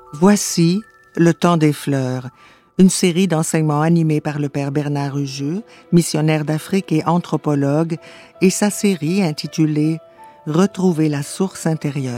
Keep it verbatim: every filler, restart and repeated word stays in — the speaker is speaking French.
Voici Le Temps des Fleurs, une série d'enseignements animés par le père Bernard Hugeux, missionnaire d'Afrique et anthropologue, et sa série intitulée « Retrouver la source intérieure ».